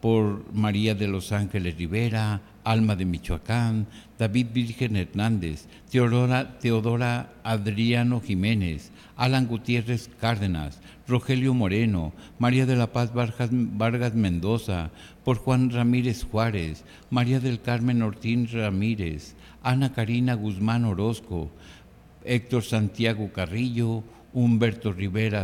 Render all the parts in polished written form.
por María de los Ángeles Rivera, Alma de Michoacán, David Virgen Hernández, Teodora Adriano Jiménez, Alan Gutiérrez Cárdenas, Rogelio Moreno, María de la Paz Vargas Mendoza, por Juan Ramírez Juárez, María del Carmen Ortín Ramírez, Ana Karina Guzmán Orozco, Héctor Santiago Carrillo, Humberto Rivera,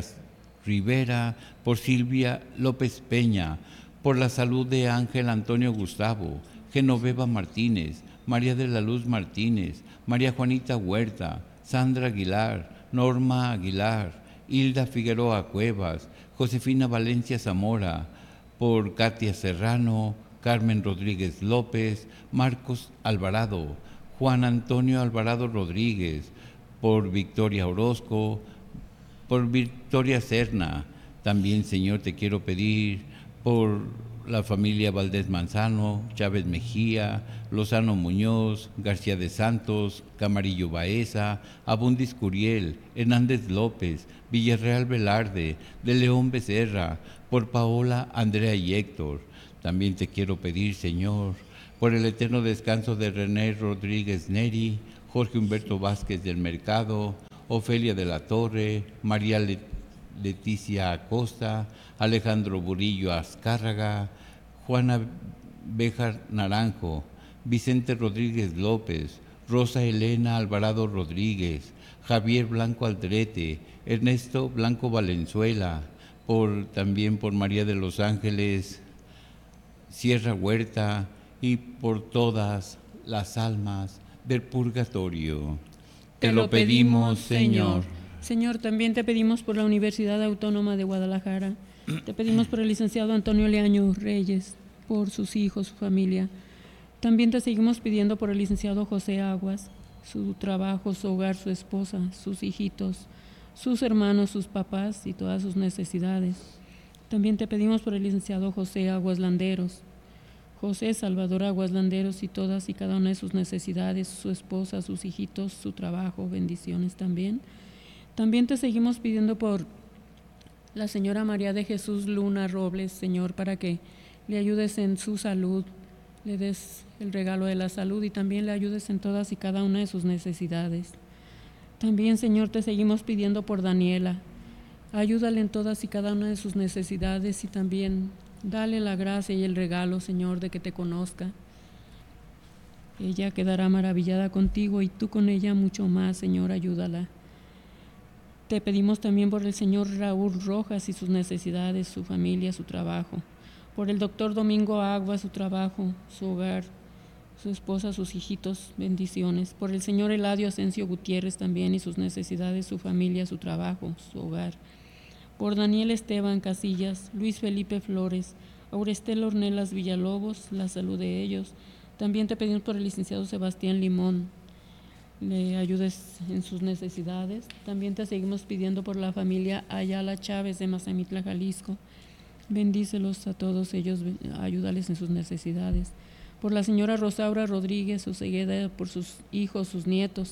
por Silvia López Peña, por la salud de Ángel Antonio Gustavo, Genoveva Martínez, María de la Luz Martínez, María Juanita Huerta, Sandra Aguilar, Norma Aguilar, Hilda Figueroa Cuevas, Josefina Valencia Zamora, por Katia Serrano, Carmen Rodríguez López, Marcos Alvarado, Juan Antonio Alvarado Rodríguez, por Victoria Orozco, por Victoria Serna. También, Señor, te quiero pedir por la familia Valdés Manzano, Chávez Mejía, Lozano Muñoz, García de Santos, Camarillo Baeza, Abundis Curiel, Hernández López, Villarreal Velarde, de León Becerra, por Paola, Andrea y Héctor. También te quiero pedir, Señor, por el eterno descanso de René Rodríguez Neri, Jorge Humberto Vázquez del Mercado, Ofelia de la Torre, María Leticia Acosta, Alejandro Burillo Azcárraga, Juana Béjar Naranjo, Vicente Rodríguez López, Rosa Elena Alvarado Rodríguez, Javier Blanco Aldrete, Ernesto Blanco Valenzuela, también por María de los Ángeles Sierra Huerta y por todas las almas del purgatorio. Te lo pedimos, Señor. Señor, también te pedimos por la Universidad Autónoma de Guadalajara. Te pedimos por el licenciado Antonio Leaño Reyes, por sus hijos, su familia. También te seguimos pidiendo por el licenciado José Aguas, su trabajo, su hogar, su esposa, sus hijitos, sus hermanos, sus papás y todas sus necesidades. También te pedimos por el licenciado José Aguas Landeros, José Salvador Aguas Landeros y todas y cada una de sus necesidades, su esposa, sus hijitos, su trabajo, bendiciones también. También te seguimos pidiendo por la señora María de Jesús Luna Robles, Señor, para que le ayudes en su salud, le des el regalo de la salud y también le ayudes en todas y cada una de sus necesidades. También, Señor, te seguimos pidiendo por Daniela, ayúdale en todas y cada una de sus necesidades y también dale la gracia y el regalo, Señor, de que te conozca. Ella quedará maravillada contigo y tú con ella mucho más, Señor, ayúdala. Te pedimos también por el señor Raúl Rojas y sus necesidades, su familia, su trabajo. Por el doctor Domingo Agua, su trabajo, su hogar, su esposa, sus hijitos, bendiciones. Por el señor Eladio Asensio Gutiérrez también y sus necesidades, su familia, su trabajo, su hogar. Por Daniel Esteban Casillas, Luis Felipe Flores, Aurestel Ornelas Villalobos, la salud de ellos. También te pedimos por el licenciado Sebastián Limón, le ayudes en sus necesidades. También te seguimos pidiendo por la familia Ayala Chávez de Mazamitla, Jalisco. Bendícelos a todos ellos, ayúdales en sus necesidades. Por la señora Rosaura Rodríguez Osegueda, por sus hijos, sus nietos,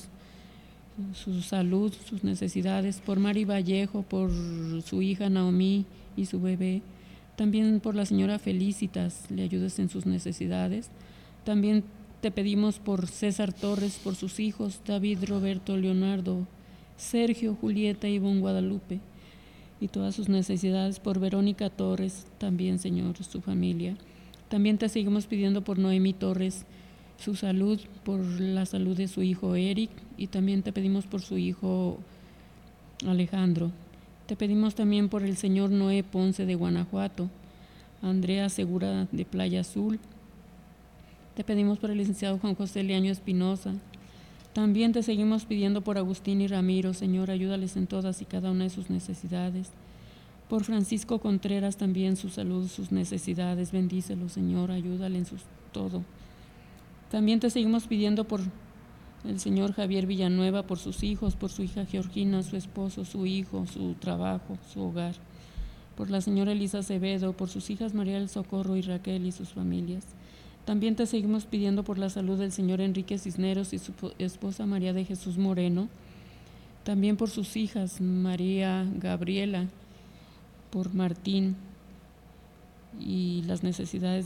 su salud, sus necesidades. Por Mari Vallejo, por su hija Naomi y su bebé. También por la señora Felicitas, le ayudes en sus necesidades. También te pedimos por César Torres, por sus hijos, David, Roberto, Leonardo, Sergio, Julieta, Ivonne, Guadalupe, y todas sus necesidades. Por Verónica Torres, también, Señor, su familia. También te seguimos pidiendo por Noemí Torres, su salud, por la salud de su hijo Eric, y también te pedimos por su hijo Alejandro. Te pedimos también por el señor Noé Ponce de Guanajuato, Andrea Segura de Playa Azul. Te pedimos por el licenciado Juan José Leaño Espinosa. También te seguimos pidiendo por Agustín y Ramiro, Señor, ayúdales en todas y cada una de sus necesidades. Por Francisco Contreras también su salud, sus necesidades, bendícelo, Señor, ayúdale en todo. También te seguimos pidiendo por el señor Javier Villanueva, por sus hijos, por su hija Georgina, su esposo, su hijo, su trabajo, su hogar. Por la señora Elisa Acevedo, por sus hijas María del Socorro y Raquel y sus familias. También te seguimos pidiendo por la salud del señor Enrique Cisneros y su esposa María de Jesús Moreno. También por sus hijas María Gabriela, por Martín, y las necesidades